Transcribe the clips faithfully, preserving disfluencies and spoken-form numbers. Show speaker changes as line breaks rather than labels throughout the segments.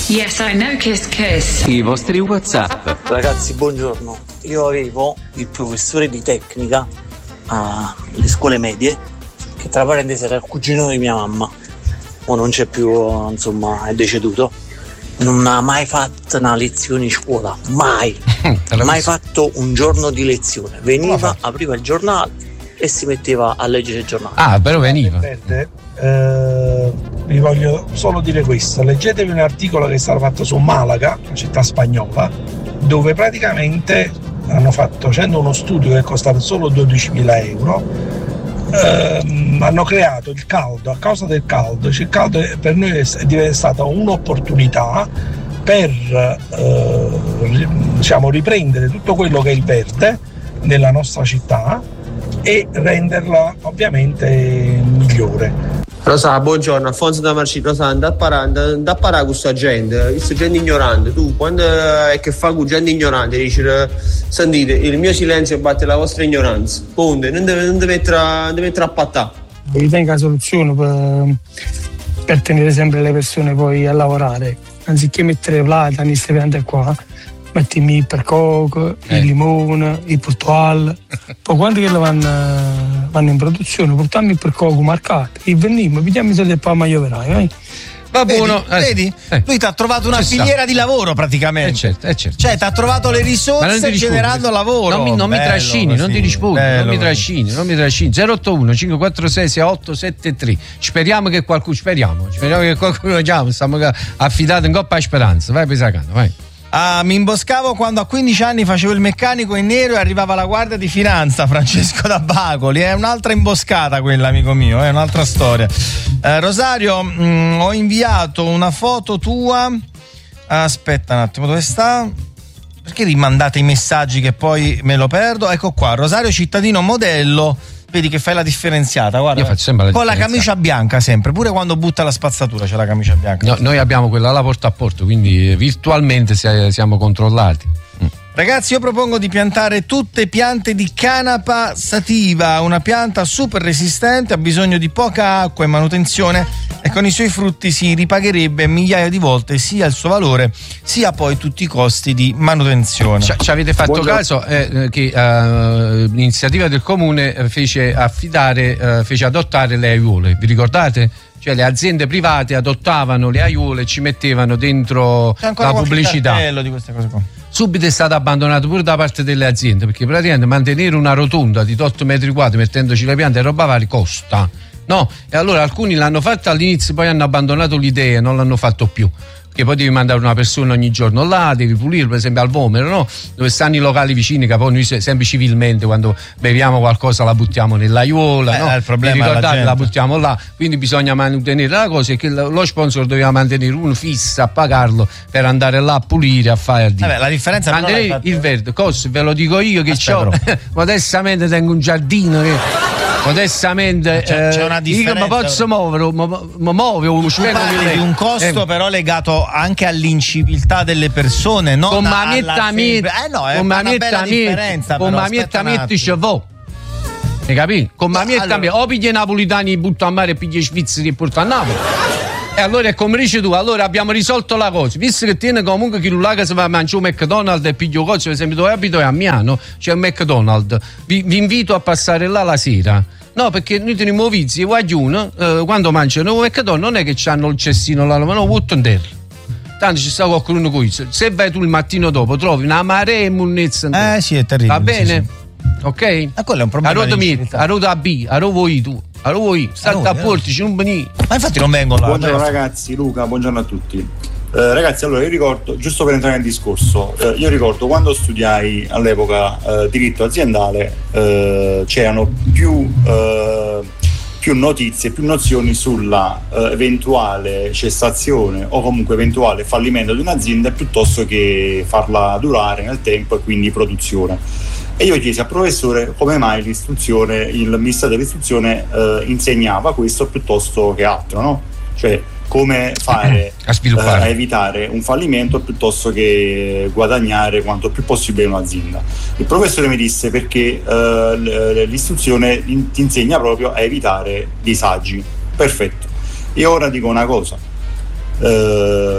Yes, I know Kiss Kiss.
I vostri WhatsApp.
Ragazzi, buongiorno. Io avevo il professore di tecnica alle scuole medie, che tra parentesi era il cugino di mia mamma. O non c'è più, insomma, è deceduto. Non ha mai fatto una lezione in scuola, mai. Mai fatto un giorno di lezione. Veniva, apriva il giornale e si metteva a leggere il giornale.
Ah, però veniva.
Eh, vi voglio solo dire questo: leggetevi un articolo che è stato fatto su Malaga, una città spagnola, dove praticamente hanno fatto, facendo uno studio che è costato solo dodicimila euro, ehm, hanno creato il caldo. A causa del caldo, cioè il caldo per noi è diventata un'opportunità per eh, diciamo riprendere tutto quello che è il verde nella nostra città e renderla ovviamente migliore.
Rosa, buongiorno, Alfonso da Marcino. Rosa, andà a parare da parare con questa gente, questa gente ignorante. Tu quando è che fa con gente ignorante dici: sentite, il mio silenzio batte la vostra ignoranza, punto, non deve, non deve mettere, non deve mettere a pattà.
Ritengo la soluzione per, per tenere sempre le persone poi a lavorare, anziché mettere platani, queste piante qua, mettimi il percoco, eh. il limone, il portuale. Poi quando che vanno, vanno in produzione, portiamo il percoco marcato, e veniamo, vediamo i soldi e poi maioverai, vai.
Va buono,
vedi?
eh,
vedi?
Eh.
Lui ti ha trovato una
C'è
filiera
stato.
di lavoro praticamente.
Eh certo, eh certo.
Cioè ti ha trovato le risorse generando lavoro.
Non mi, non mi
Bello,
trascini,
sì.
non ti rispondo,
Bello,
non mi
così.
trascini, non mi trascini. zero otto uno cinque quattro sei sei otto sette tre. Speriamo che qualcuno, speriamo, speriamo che qualcuno chiama, stiamo affidato in coppa a speranza. Vai Pesacano, vai.
Ah, mi imboscavo quando a quindici anni facevo il meccanico in nero e arrivava la guardia di finanza, Francesco da Bacoli. È un'altra imboscata quella, amico mio, è un'altra storia. Eh, Rosario, mh, ho inviato una foto tua. Aspetta un attimo, dove sta? Perché rimandate i messaggi che poi me lo perdo? Ecco qua, Rosario cittadino modello. Vedi che fai la differenziata, guarda.
Io faccio sempre la
con la
differenziata.
camicia bianca sempre, pure quando butta la spazzatura c'è la camicia bianca.
No, noi abbiamo quella là porta a porto, quindi virtualmente siamo controllati.
Ragazzi, io propongo di piantare tutte piante di canapa sativa, una pianta super resistente, ha bisogno di poca acqua e manutenzione e con i suoi frutti si ripagherebbe migliaia di volte sia il suo valore sia poi tutti i costi di manutenzione.
Ci, ci avete fatto
Buongiorno.
caso eh, che uh, l'iniziativa del comune fece affidare, uh, fece adottare le aiuole, vi ricordate? Cioè le aziende private adottavano le aiuole e ci mettevano dentro la pubblicità.
Di queste cose qua.
Subito è stato abbandonato pure da parte delle aziende, perché praticamente mantenere una rotonda di otto metri quadri mettendoci le piante e roba varia costa, no? E allora alcuni l'hanno fatto all'inizio, poi hanno abbandonato l'idea e non l'hanno fatto più, che poi devi mandare una persona ogni giorno là, devi pulire, per esempio al Vomero, no? Dove stanno i locali vicini, che poi noi sempre civilmente quando beviamo qualcosa la buttiamo nell'aiuola,
eh,
no?
il problema
Vi
è la
ricordate,
gente.
la buttiamo là, quindi bisogna mantenere la cosa, e che lo sponsor doveva mantenere uno fisso a pagarlo per andare là a pulire, a fare.
Vabbè, la differenza è
mantenere
fatto...
il verde, cosa ve lo dico io che c'ho, modestamente tengo un giardino che modestamente
c'è, c'è una
eh,
differenza.
io mi posso muovere, mi muovo,
Tu parli di un costo
eh.
però legato anche all'inciviltà delle persone, non
con
alla
mametta
sempre... eh no, è
con
una
mametta
bella differenza,
con
però,
mametta
aspetta un
metti
attimo.
vo. Hai capito? Con mametta
allora...
allora... o piglia i napolitani e butto a mare e piglia i svizzeri e porta a Napoli. E allora è come dici tu, allora abbiamo risolto la cosa, visto che tiene comunque chi là che si va a mangiare un McDonald's e piglio cose, per esempio dove abito è a Miano, c'è un McDonald's, vi, vi invito a passare là la sera. No, perché noi teniamo vizi, i guaglioni, eh, quando mangiano un McDonald's non è che c'hanno il cestino là, ma lo buttano in terra. Tanto ci sta qualcuno qui, se vai tu il mattino dopo trovi una marea e munnezza.
Eh sì, è terribile.
Va bene?
Sì, sì.
Ok?
Ma quello è un problema.
A roda metta, a roda B, a roda vuoi tu, a roda vuoi, state a portici, non venire.
Ma infatti non vengo là.
Buongiorno ragazzi, Luca, buongiorno a tutti. Eh, ragazzi, allora io ricordo, giusto per entrare nel discorso, eh, io ricordo quando studiai all'epoca eh, diritto aziendale, eh, c'erano più, eh, più notizie, più nozioni sulla eh, eventuale cessazione o comunque eventuale fallimento di un'azienda piuttosto che farla durare nel tempo e quindi produzione. E io chiesi al professore come mai l'istruzione, il Ministero dell'Istruzione eh, insegnava questo piuttosto che altro, no? Cioè come fare
a, sviluppare.
Eh, a evitare un fallimento piuttosto che guadagnare quanto più possibile un'azienda. Il professore mi disse perché eh, l'istruzione ti insegna proprio a evitare disagi. Perfetto. Io ora dico una cosa. Eh,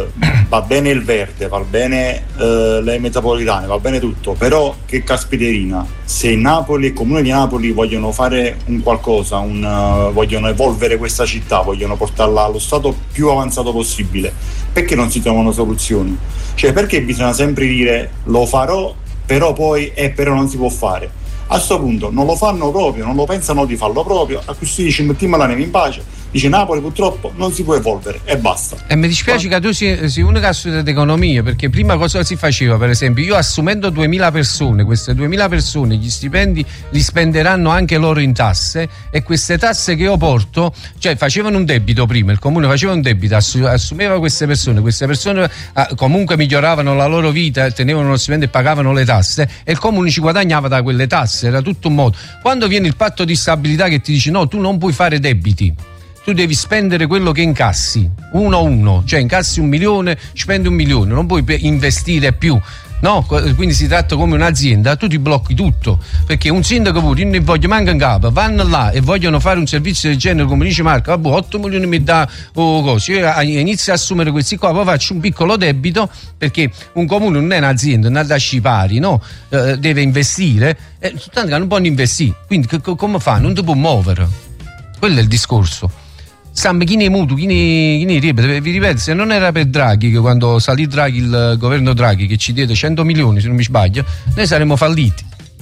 va bene il verde, va bene eh, le metropolitane, va bene tutto, però che caspiterina, se Napoli e il Comune di Napoli vogliono fare un qualcosa, un, uh, vogliono evolvere questa città, vogliono portarla allo stato più avanzato possibile, perché non si trovano soluzioni? Cioè, perché bisogna sempre dire lo farò, però poi eh, però non si può fare? A sto punto non lo fanno proprio, non lo pensano di farlo proprio, a cui si dice mettiamo la neve in pace. Dice Napoli purtroppo non si può evolvere e basta.
E mi dispiace che tu sei, sei uno che ha studiato economia, perché prima cosa si faceva? Per esempio, io assumendo duemila persone, queste duemila persone gli stipendi li spenderanno anche loro in tasse, e queste tasse che io porto, cioè facevano un debito prima, il comune faceva un debito, assumeva queste persone, queste persone ah, comunque miglioravano la loro vita, tenevano lo stipendio e pagavano le tasse, e il comune ci guadagnava da quelle tasse, era tutto un modo. Quando viene il patto di stabilità che ti dice no, tu non puoi fare debiti, tu devi spendere quello che incassi, uno a uno, cioè incassi un milione, spendi un milione, non puoi investire più, no? Quindi si tratta come un'azienda, tu ti blocchi tutto, perché un sindaco pure, io ne voglio manca in capo, vanno là e vogliono fare un servizio del genere, come dice Marco, vabbè, otto milioni mi dà oh, cose, io inizio a assumere questi qua, poi faccio un piccolo debito, perché un comune non è un'azienda, non ha da scipari, no? Eh, deve investire, e soltanto che non può investire, quindi che, come fa? Non ti può muovere, quello è il discorso. Sam, chi ne mutu, chi ne, chi ne ripete? Vi ripeto, se non era per Draghi, che quando salì Draghi, il governo Draghi, che ci diede cento milioni, se non mi sbaglio, noi saremmo falliti.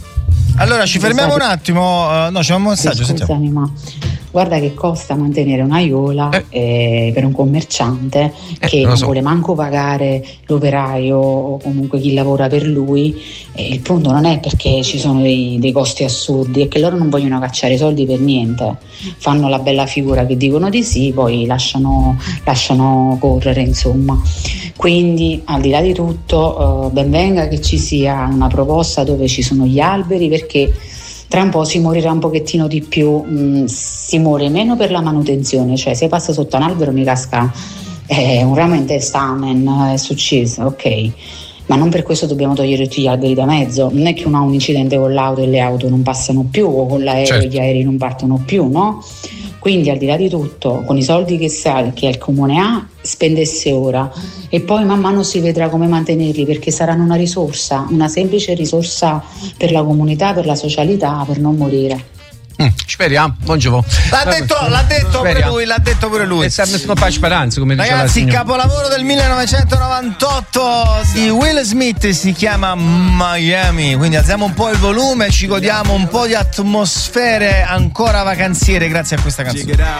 Allora ci fermiamo un attimo, uh, no, c'è un messaggio.
Scusami, ma guarda che costa mantenere una Iola eh. Eh, per un commerciante eh, che non so. vuole manco pagare l'operaio o comunque chi lavora per lui. Eh, il punto non è perché ci sono dei, dei costi assurdi, è che loro non vogliono cacciare i soldi per niente, fanno la bella figura che dicono di sì, poi lasciano, lasciano correre, insomma. Quindi al di là di tutto eh, ben venga che ci sia una proposta dove ci sono gli alberi, perché tra un po' si morirà un pochettino di più, mh, si muore meno per la manutenzione, cioè se passa sotto un albero mi casca eh, un ramo in testa, amen, è successo, ok, ma non per questo dobbiamo togliere tutti gli alberi da mezzo. Non è che uno ha un incidente con l'auto e le auto non passano più, o con l'aereo certo. e gli aerei non partono più, no? Quindi al di là di tutto, con i soldi che sa che il comune ha, spendesse ora e poi man mano si vedrà come mantenerli, perché saranno una risorsa, una semplice risorsa per la comunità, per la socialità, per non morire.
Mm, speriamo, buongiorno.
L'ha detto, l'ha detto pure lui, l'ha detto pure lui.
E serve scopa speranza, come diceva
Ragazzi,
il
capolavoro del millenovecentonovantotto di Will Smith, si chiama Miami. Quindi alziamo un po' il volume, ci godiamo un po' di atmosfere ancora vacanziere grazie a questa canzone.